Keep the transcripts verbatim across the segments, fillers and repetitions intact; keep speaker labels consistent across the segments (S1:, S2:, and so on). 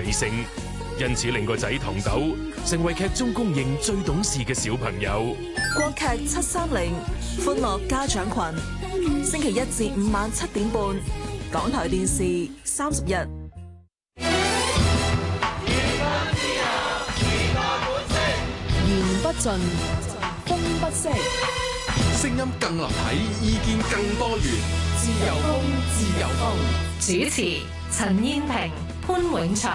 S1: 理性，因此令個仔唐豆成為劇中公認最懂事嘅小朋友。
S2: 國劇七三零歡樂家長群，星期一至五晚七點半，港台電視三十日。言不盡，風不息，
S3: 聲音更立體，意見更多元。
S2: 自由風，自由風。
S4: 主持：陳燕萍、潘永祥。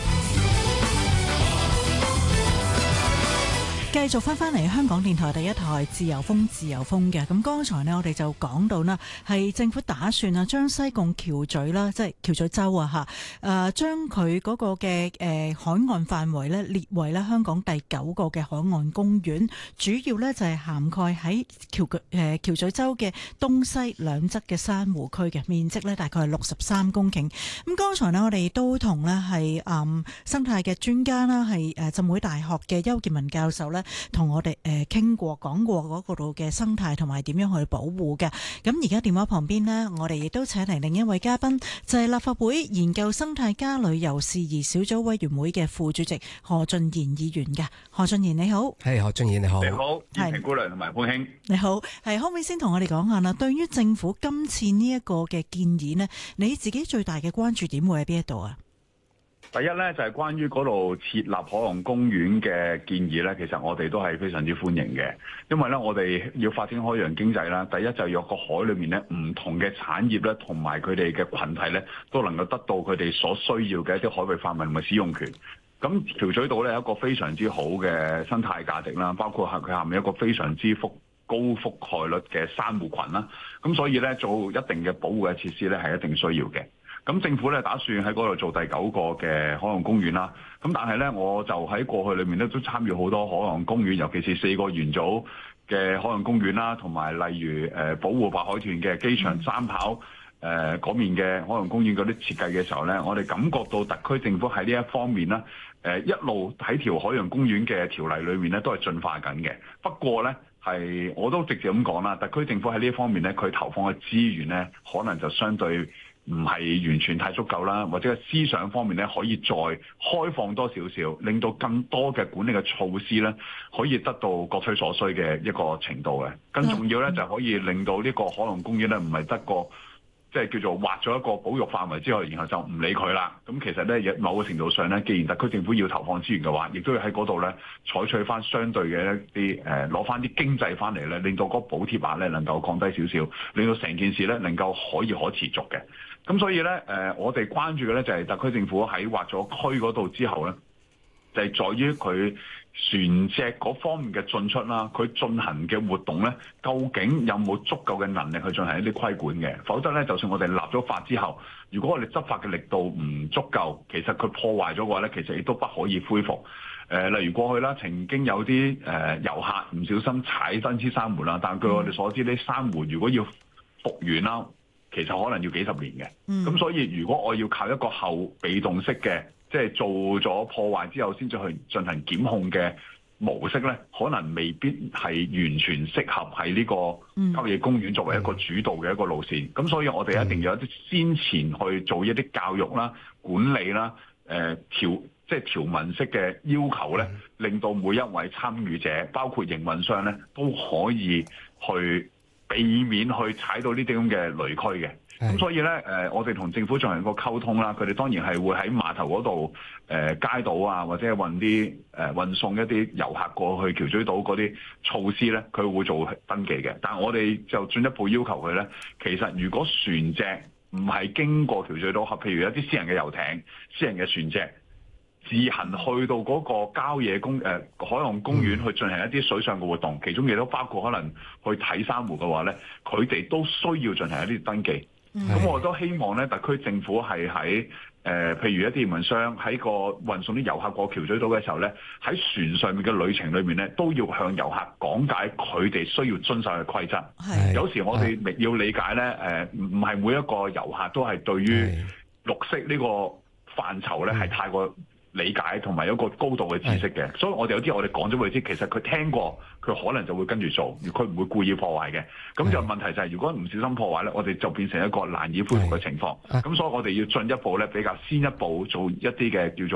S5: 繼續翻翻嚟香港電台第一台自由風自由風嘅。咁剛才呢，我哋就講到啦，係政府打算啊將西貢橋咀啦，即係橋咀洲啊嚇，誒將佢嗰個嘅誒海岸範圍咧列為咧香港第九個嘅海岸公園，主要咧就係涵蓋喺橋誒橋咀洲嘅東西兩側嘅珊瑚區嘅面積咧，大概係六十三公頃。咁剛才呢，我哋都同咧係誒生態嘅專家啦，係誒浸會大學嘅邱建文教授咧，同我哋誒傾過講過嗰度嘅生態同埋點樣去保護嘅。咁而家電話旁邊呢，我哋亦都請嚟另一位嘉賓，就係立法會研究生態加旅遊事宜小組委員會嘅副主席何俊賢議員嘅。何俊賢你好。
S6: 係何俊賢你好。
S7: 你好，燕萍姑娘同埋潘兄。
S5: 你好，係可唔可以先同我哋講下啦？對於政府今次呢一個嘅建議呢，你自己最大嘅關注點會喺邊一度啊？
S7: 第一咧就係、是、關於嗰度設立海洋公園嘅建議咧，其實我哋都係非常之歡迎嘅，因為咧我哋要發展海洋經濟啦，第一就係有個海裏面咧唔同嘅產業咧，同埋佢哋嘅群體咧，都能夠得到佢哋所需要嘅一啲海域範圍同埋使用權。咁橋咀島咧有一個非常之好嘅生態價值啦，包括係佢下面一個非常之覆高覆蓋率嘅珊瑚群啦，咁所以咧做一定嘅保護嘅設施咧係一定需要嘅。咁政府咧打算喺嗰度做第九個嘅海洋公園啦。咁但係咧，我就喺過去裏面咧都參與好多海洋公園，尤其是四個元組嘅海洋公園啦，同埋例如誒保護白海豚嘅機場三跑誒嗰面嘅海洋公園嗰啲設計嘅時候咧，我哋感覺到特區政府喺呢一方面咧，誒一路喺條海洋公園嘅條例裏面咧都係進化緊嘅。不過咧係我都直接咁講啦，特區政府喺呢一方面咧，佢投放嘅資源咧，可能就相對唔係完全太足夠啦，或者係思想方面咧可以再開放多少少，令到更多嘅管理嘅措施咧可以得到各取所需嘅一個程度嘅。更重要咧就可以令到呢個海洋公園咧唔係得個即係叫做劃咗一個保育範圍之後，然後就唔理佢啦。咁其實咧，某個程度上咧，既然特區政府要投放資源嘅話，亦都要喺嗰度咧採取翻相對嘅一啲誒攞翻啲經濟翻嚟咧，令到嗰個補貼額咧能夠降低少少，令到成件事咧能夠可以可持續嘅。咁所以咧，誒、呃，我哋關注嘅咧就係特區政府喺劃咗區嗰度之後咧，就係、是、在於佢船隻嗰方面嘅進出啦，佢進行嘅活動咧，究竟有冇足夠嘅能力去進行一啲規管嘅？否則咧，就算我哋立咗法之後，如果我哋執法嘅力度唔足夠，其實佢破壞咗嘅話咧，其實亦都不可以恢復。誒、呃，例如過去啦，曾經有啲誒、呃、遊客唔小心踩真絲珊瑚啦，但據我哋所知，呢珊瑚如果要復原啦，其實可能要幾十年嘅，咁、嗯、所以如果我要靠一個後被動式嘅，即係做咗破壞之後先至去進行檢控嘅模式咧，可能未必係完全適合喺呢個郊野公園作為一個主導嘅一個路線。咁、嗯、所以我哋一定要有啲先前去做一啲教育啦、管理啦、誒條即係條文式嘅要求咧，令到每一位參與者，包括營運商咧，都可以去避免去踩到呢啲咁嘅雷區嘅，咁所以咧，誒，我哋同政府進行一個溝通啦，佢哋當然係會喺碼頭嗰度，誒，街渡啊，或者係運啲誒運送一啲遊客過去橋咀島嗰啲措施咧，佢會做登記嘅。但係我哋就進一步要求佢咧，其實如果船隻唔係經過橋咀島，譬如一啲私人嘅遊艇、私人嘅船隻，自行去到嗰個郊野公誒、呃、海洋公園去進行一啲水上嘅活動，其中亦都包括可能去睇珊瑚嘅話咧，佢哋都需要進行一啲登記。咁、嗯、我都希望咧，特區政府係喺誒，譬如一啲營運商喺個運送啲遊客過橋咀島嘅時候咧，喺船上面嘅旅程裏面咧，都要向遊客講解佢哋需要遵守嘅規則。有時我哋要理解咧，誒唔唔係每一個遊客都係對於綠色呢個範疇咧係太過理解同埋有一個高度嘅知識嘅，所以我哋有啲我哋講咗俾佢知，其實佢聽過，佢可能就會跟住做，佢唔會故意破壞嘅。咁就問題就係、是，如果唔小心破壞咧，我哋就變成一個難以恢復嘅情況。咁所以我哋要進一步咧，比較先一步做一啲嘅叫做